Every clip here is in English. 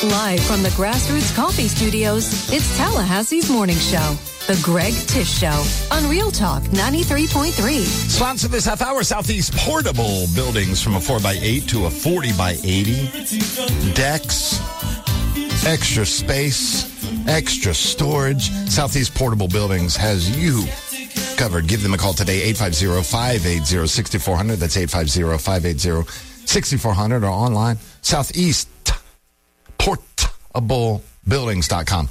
Live from the Grassroots Coffee Studios, it's Tallahassee's morning show, The Greg Tish Show, on Real Talk 93.3. Sponsor this half hour, Southeast Portable Buildings, from a 4x8 to a 40x80. Decks, extra space, extra storage. Southeast Portable Buildings has you covered. Give them a call today, 850-580-6400. That's 850-580-6400, or online, southeastportablebuildings.com.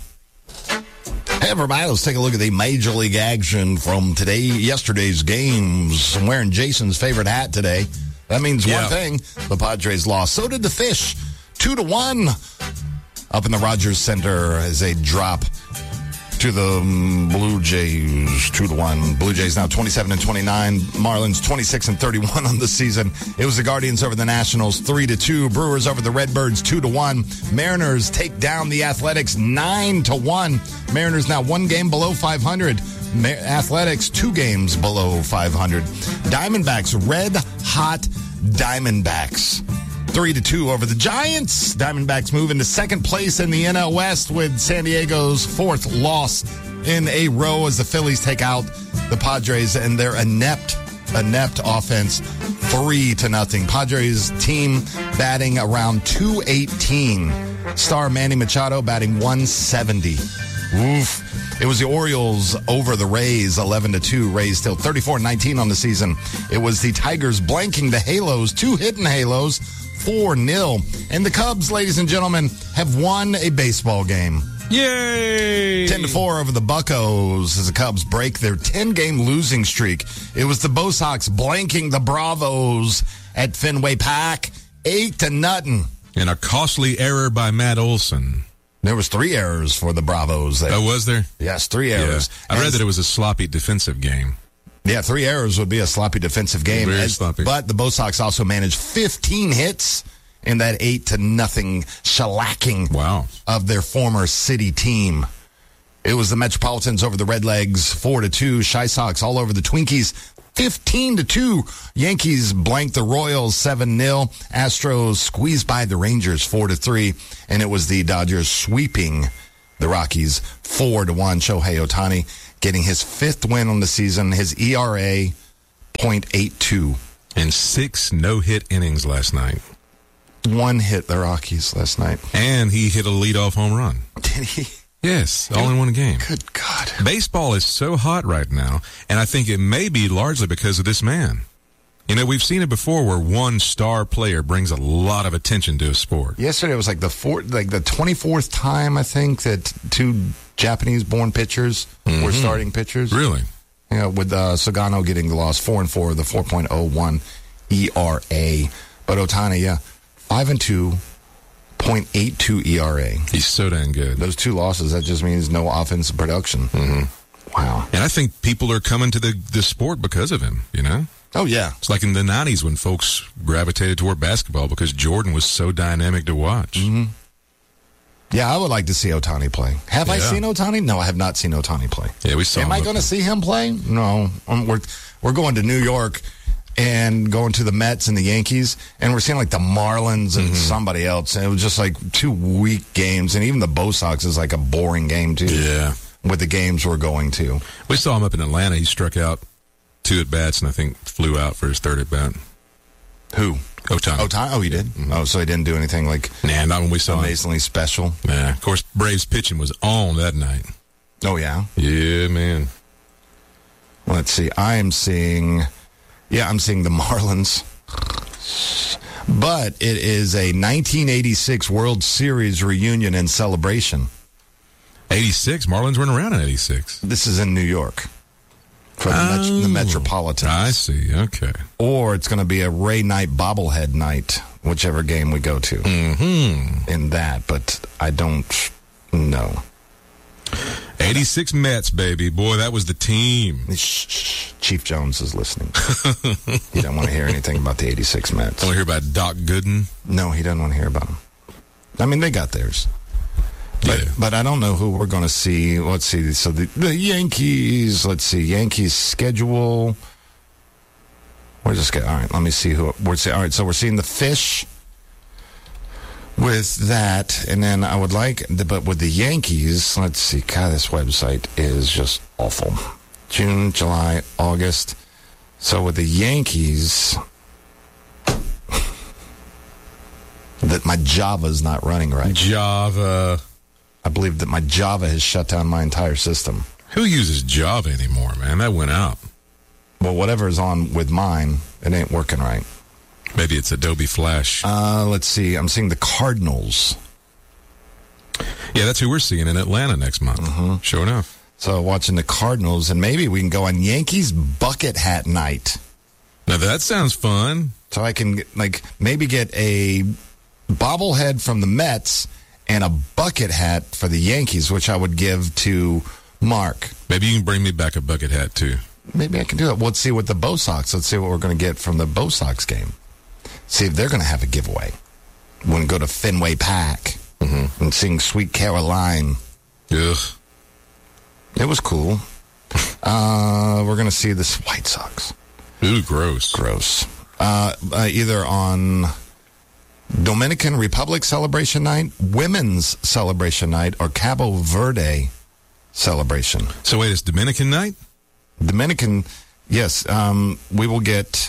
Hey, everybody, let's take a look at the Major League action from yesterday's games. I'm wearing Jason's favorite hat today. That means one thing. The Padres lost. So did the Fish. 2-1 up in the Rogers Center as a drop to the Blue Jays. 2-1. Blue Jays now 27-29. Marlins 26-31 on the season. It was the Guardians over the Nationals 3-2. Brewers over the Redbirds 2-1. Mariners take down the Athletics 9-1. Mariners now 1 game below 500. Athletics 2 games below 500. Diamondbacks, red hot Diamondbacks, 3-2 over the Giants. Diamondbacks move into second place in the NL West with San Diego's 4th loss in a row as the Phillies take out the Padres and their inept offense 3-0. Padres team batting around 218. Star Manny Machado batting 170. Oof. It was the Orioles over the Rays, 11-2. Rays still 34-19 on the season. It was the Tigers blanking the Halos, 2 hitting Halos, 4-0. And the Cubs, ladies and gentlemen, have won a baseball game. Yay! 10-4 over the Buccos as the Cubs break their 10-game losing streak. It was the Bo Sox blanking the Bravos at Fenway Park, 8-0. And a costly error by Matt Olson. There was 3 errors for the Bravos there. Oh, was there? Yes, 3 errors. Yeah. I read that it was a sloppy defensive game. Yeah, 3 errors would be a sloppy defensive game. Very sloppy. But the Bo Sox also managed 15 hits in that 8-0 shellacking of their former city team. It was the Metropolitans over the Redlegs, 4-2. Shy Sox all over the Twinkies, 15-2. Yankees blanked the Royals 7-0. Astros squeezed by the Rangers 4-3. And it was the Dodgers sweeping the Rockies 4-1. Shohei Ohtani getting his 5th win on the season. His ERA, .82. And 6 no-hit innings last night. 1 hit the Rockies last night. And he hit a leadoff home run. Did he? Yes, all in one game. Good God. Baseball is so hot right now, and I think it may be largely because of this man. You know, we've seen it before where one star player brings a lot of attention to a sport. Yesterday was like the 24th time, I think, that 2 Japanese-born pitchers were starting pitchers. Really? You know, with Sugano getting the loss, 4-4, the 4.01 ERA. But Ohtani, 5-2, .82 ERA. He's so dang good. Those 2 losses, that just means no offensive production. Wow. And I think people are coming to the sport because of him, you know? Oh, yeah. It's like in the 90s when folks gravitated toward basketball because Jordan was so dynamic to watch. Yeah, I would like to see Ohtani play. Have I seen Ohtani? No, I have not seen Ohtani play. Yeah, we saw him. Am I going to see him play? No. We're going to New York and going to the Mets and the Yankees, and we're seeing like the Marlins and somebody else. And it was just like 2 weak games, and even the Bo Sox is like a boring game too. Yeah, with the games we're going to. We saw him up in Atlanta. He struck out 2 at bats, and I think flew out for his 3rd at bat. Who? Ohtani. Oh, he did. Oh, so he didn't do anything like not when we saw amazingly special. Yeah, of course, Braves pitching was on that night. Oh yeah. Yeah, man. Let's see. I'm seeing the Marlins. But it is a 1986 World Series reunion and celebration. 86? Marlins weren't around in 86. This is in New York for the Metropolitans. I see. Okay. Or it's going to be a Ray Knight bobblehead night, whichever game we go to in that. But I don't know. 86 Mets, baby. Boy, that was the team. Chief Jones is listening. He doesn't want to hear anything about the 86 Mets. Don't want to hear about Doc Gooden? No, he doesn't want to hear about them. I mean, they got theirs. But I don't know who we're going to see. Let's see. So the Yankees, let's see. Yankees schedule. Where's this guy? All right, let me see who. All right, so we're seeing the Fish. with that, and then I would but with the Yankees, let's see. God, this website is just awful. June, July, August. So with the Yankees, that my Java's not running right. Java. I believe that my Java has shut down my entire system. Who uses Java anymore, man? That went out. Well, whatever's on with mine, it ain't working right. Maybe it's Adobe Flash. Let's see. I'm seeing the Cardinals. Yeah, that's who we're seeing in Atlanta next month. Mm-hmm. Sure enough. So watching the Cardinals, and maybe we can go on Yankees bucket hat night. Now that sounds fun. So I can maybe get a bobblehead from the Mets and a bucket hat for the Yankees, which I would give to Mark. Maybe you can bring me back a bucket hat too. Maybe I can do it. Let's see what the Bo Sox. Let's see what we're going to get from the Bo Sox game. See if they're going to have a giveaway. We're going to go to Fenway Park and sing Sweet Caroline. Ugh. It was cool. We're going to see the White Sox. Ooh, gross. Gross. Either on Dominican Republic Celebration Night, Women's Celebration Night, or Cabo Verde Celebration. So wait, it's Dominican night? Dominican, yes. We will get...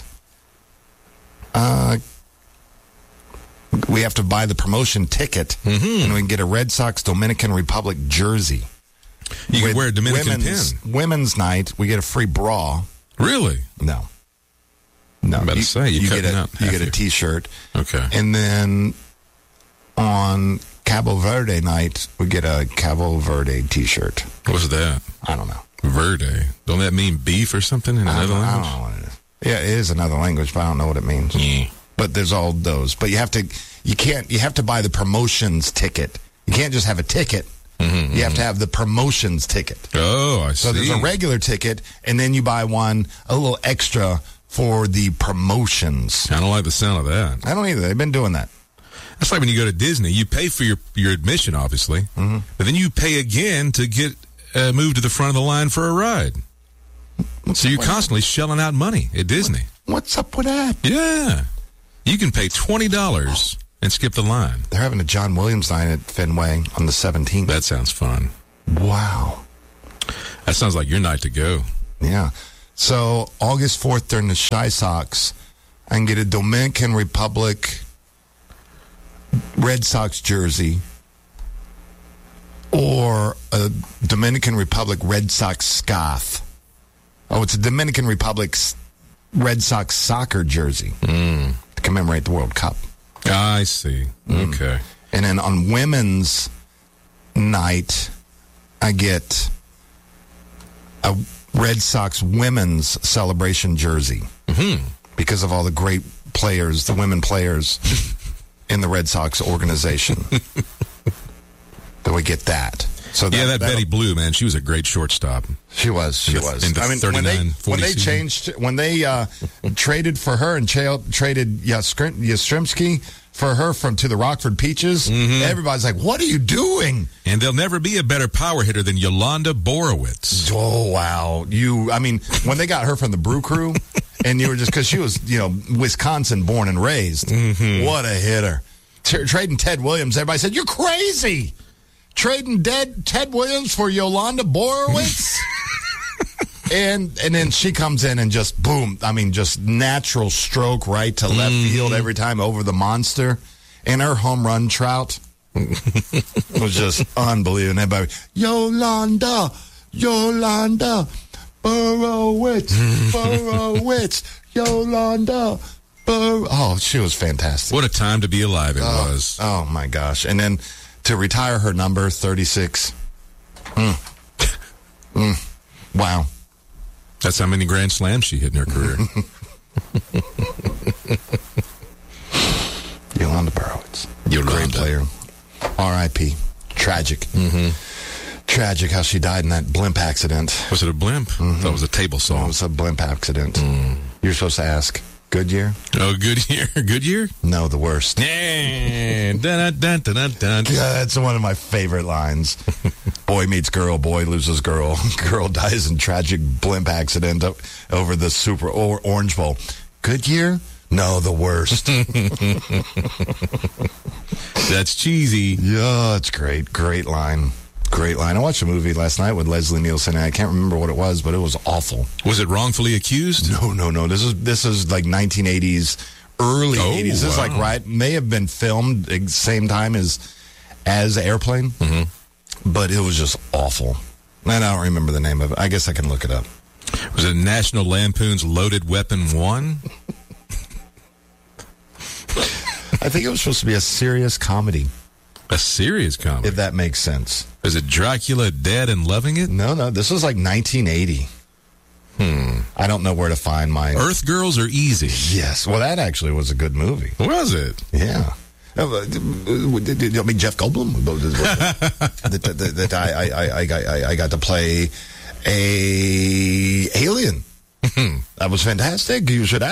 we have to buy the promotion ticket, and we can get a Red Sox Dominican Republic jersey. You can wear a Dominican pin. Women's night, we get a free bra. Really? No. I'm about to say, you get a T-shirt. Okay. And then on Cabo Verde night, we get a Cabo Verde T-shirt. What's that? I don't know. Verde. Don't that mean beef or something in another language? I don't know what it is. Yeah, it is another language, but I don't know what it means. Yeah. But there's all those. But you have to buy the promotions ticket. You can't just have a ticket. You have to have the promotions ticket. Oh, I see. So there's a regular ticket, and then you buy one a little extra for the promotions. I don't like the sound of that. I don't either. They've been doing that. That's like when you go to Disney. You pay for your admission, obviously, but then you pay again to get moved to the front of the line for a ride. So you're constantly shelling out money at Disney. What's up with that? Yeah. You can pay $20 and skip the line. They're having a John Williams night at Fenway on the 17th. That sounds fun. Wow. That sounds like your night to go. Yeah. So August 4th during the Chi Sox, I can get a Dominican Republic Red Sox jersey or a Dominican Republic Red Sox scarf. Oh, it's a Dominican Republic Red Sox soccer jersey to commemorate the World Cup. I see. Okay. And then on women's night, I get a Red Sox women's celebration jersey because of all the great players, the women players in the Red Sox organization. That we get that. So that Betty Blue, man, she was a great shortstop. She was. I mean, when they traded for her and traded Yastrzemski for her to the Rockford Peaches, everybody's like, "What are you doing?" And there'll never be a better power hitter than Yolanda Borowitz. Oh wow! When they got her from the Brew Crew, and you were just because she was Wisconsin born and raised. What a hitter! Trading Ted Williams, everybody said you're crazy. Trading Ted Williams for Yolanda Borowitz? and then she comes in and just boom. I mean, just natural stroke right to left field every time over the monster. And her home run trout was just unbelievable. Everybody, Yolanda Borowitz, Yolanda Borowitz. Oh, she was fantastic. What a time to be alive it was. Oh, my gosh. And then to retire her number, 36. Wow. That's how many grand slams she hit in her career. Yolanda Borowitz. Great player. R.I.P. Tragic. Tragic how she died in that blimp accident. Was it a blimp? That was a table saw. It was a blimp accident. You're supposed to ask. Goodyear? Oh, Goodyear. Goodyear? No, the worst. Yeah. That's one of my favorite lines. Boy meets girl, boy loses girl. Girl dies in tragic blimp accident over the Super Orange Bowl. Goodyear? No, the worst. That's cheesy. Yeah, it's great. Great line. Great line. I watched a movie last night with Leslie Nielsen, and I can't remember what it was, but it was awful. Was it Wrongfully Accused? No. This is like 1980s, early 80s. This is like may have been filmed at the same time as Airplane, but it was just awful. And I don't remember the name of it. I guess I can look it up. Was it National Lampoon's Loaded Weapon 1? I think it was supposed to be a serious comedy. A serious comedy? If that makes sense. Is it Dracula Dead and Loving It? No. This was like 1980. I don't know where to find mine. Earth Girls Are Easy. Yes. Well, that actually was a good movie. Was it? Yeah. I mean, Jeff Goldblum. that I got to play a alien. That was fantastic. You should